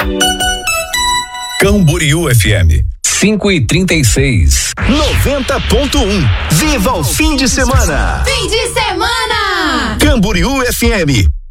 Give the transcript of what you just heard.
Camboriú FM 5:36. 90.1. Viva o fim de semana. Fim de semana. Camboriú FM